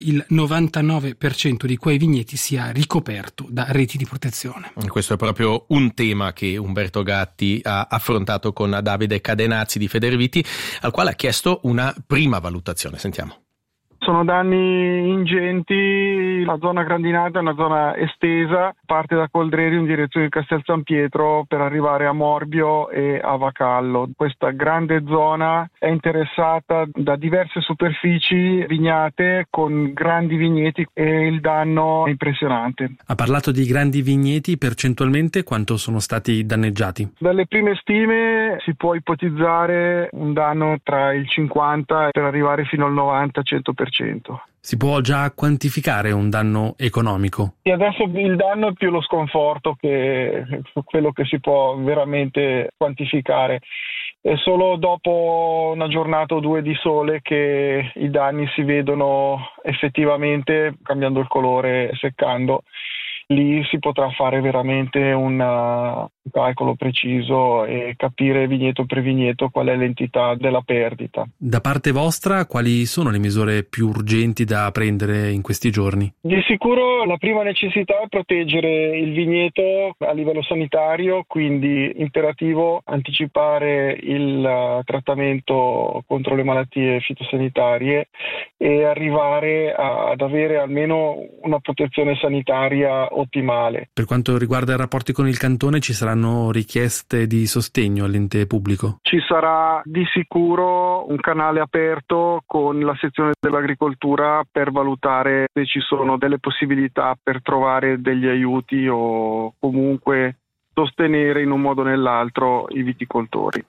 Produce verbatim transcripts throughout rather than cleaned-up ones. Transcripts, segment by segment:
il novantanove per cento di quei vigneti sia ricoperto da reti di protezione. Questo è proprio un tema che Umberto Gatti ha affrontato con Davide Cadenazzi di Federviti, al quale ha chiesto una prima valutazione. Sentiamo. Sono danni ingenti, la zona grandinata è una zona estesa, parte da Coldreri in direzione di Castel San Pietro per arrivare a Morbio e a Vacallo. Questa grande zona è interessata da diverse superfici vignate con grandi vigneti e il danno è impressionante. Ha parlato di grandi vigneti, percentualmente quanto sono stati danneggiati? Dalle prime stime si può ipotizzare un danno tra il cinquanta per arrivare fino al novanta cento per cento. Si può già quantificare un danno economico? E adesso il danno è più lo sconforto che quello che si può veramente quantificare. È solo dopo una giornata o due di sole che i danni si vedono effettivamente cambiando il colore, seccando. Lì si potrà fare veramente una, un calcolo preciso e capire vigneto per vigneto qual è l'entità della perdita. Da parte vostra, quali sono le misure più urgenti da prendere in questi giorni? Di sicuro la prima necessità è proteggere il vigneto a livello sanitario, quindi imperativo anticipare il trattamento contro le malattie fitosanitarie e arrivare a, ad avere almeno una protezione sanitaria ottimale. Per quanto riguarda i rapporti con il cantone, ci saranno richieste di sostegno all'ente pubblico? Ci sarà di sicuro un canale aperto con la sezione dell'agricoltura per valutare se ci sono delle possibilità per trovare degli aiuti o comunque sostenere in un modo o nell'altro i viticoltori.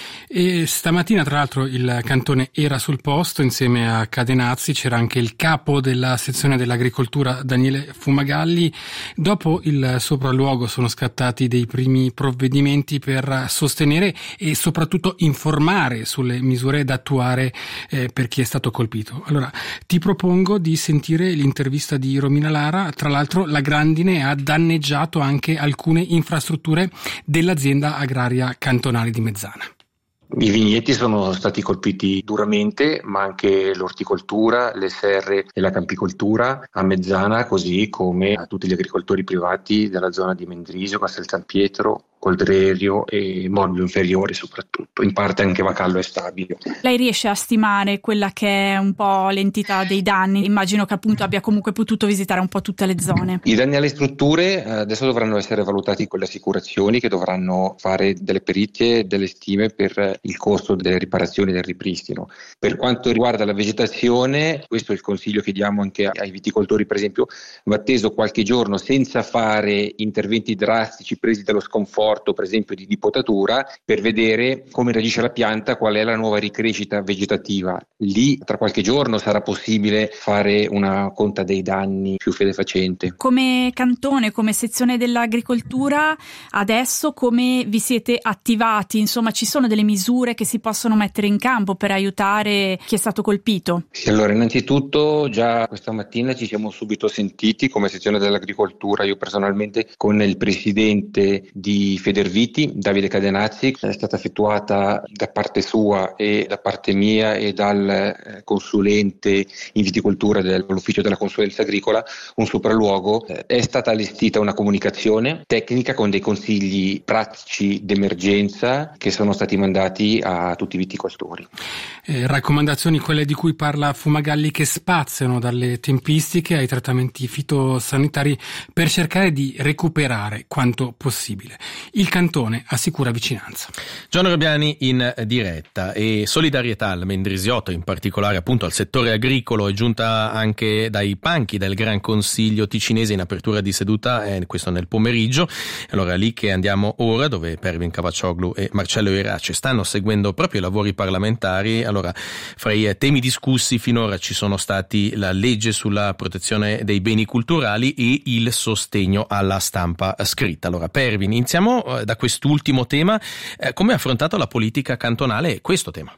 E stamattina tra l'altro il cantone era sul posto insieme a Cadenazzi, c'era anche il capo della sezione dell'agricoltura Daniele Fumagalli. Dopo il sopralluogo sono scattati dei primi provvedimenti per sostenere e soprattutto informare sulle misure da attuare eh, per chi è stato colpito. Allora ti propongo di sentire l'intervista di Romina Lara. Tra l'altro la grandine ha danneggiato anche alcune infrastrutture dell'azienda agraria cantonale di Mezzana. I vigneti sono stati colpiti duramente, ma anche l'orticoltura, le serre e la campicoltura a Mezzana, così come a tutti gli agricoltori privati della zona di Mendrisio, Castel San Pietro, Coldrerio e Morbio Inferiore soprattutto, in parte anche Vacallo e Stabio. Lei riesce a stimare quella che è un po' l'entità dei danni? Immagino che appunto abbia comunque potuto visitare un po' tutte le zone. I danni alle strutture adesso dovranno essere valutati con le assicurazioni che dovranno fare delle perizie, delle stime per il costo delle riparazioni e del ripristino. Per quanto riguarda la vegetazione, questo è il consiglio che diamo anche ai viticoltori, per esempio, va atteso qualche giorno senza fare interventi drastici presi dallo sconforto, per esempio di, di potatura, per vedere come reagisce la pianta, qual è la nuova ricrescita vegetativa. Lì tra qualche giorno sarà possibile fare una conta dei danni più fedefacente. Come cantone, come sezione dell'agricoltura, adesso come vi siete attivati? Insomma, ci sono delle misure che si possono mettere in campo per aiutare chi è stato colpito? Sì, allora innanzitutto già questa mattina ci siamo subito sentiti come sezione dell'agricoltura, io personalmente con il presidente di Federviti, Davide Cadenazzi. È stata effettuata da parte sua e da parte mia e dal consulente in viticoltura dell'ufficio della consulenza agricola un sopralluogo. È stata allestita una comunicazione tecnica con dei consigli pratici d'emergenza che sono stati mandati a tutti i viticoltori. Eh, raccomandazioni quelle di cui parla Fumagalli, che spaziano dalle tempistiche ai trattamenti fitosanitari per cercare di recuperare quanto possibile. Il cantone assicura vicinanza. Gianni Robbiani in diretta. E solidarietà al Mendrisiotto, in particolare appunto al settore agricolo, è giunta anche dai banchi del Gran Consiglio ticinese in apertura di seduta, eh, questo nel pomeriggio. Allora lì che andiamo ora, dove Pervin Cavaccioglu e Marcello Irace stanno seguendo proprio i lavori parlamentari. Allora, fra i temi discussi finora ci sono stati la legge sulla protezione dei beni culturali e il sostegno alla stampa scritta. Allora Pervin, iniziamo da quest'ultimo tema. Eh, come ha affrontato la politica cantonale questo tema?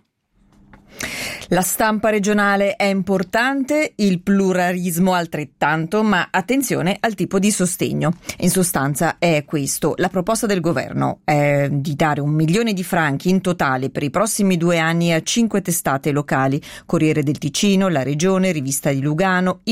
La stampa regionale è importante, il pluralismo altrettanto, ma attenzione al tipo di sostegno. In sostanza è questo. La proposta del governo è di dare un milione di franchi in totale per i prossimi due anni a cinque testate locali: Corriere del Ticino, La Regione, Rivista di Lugano,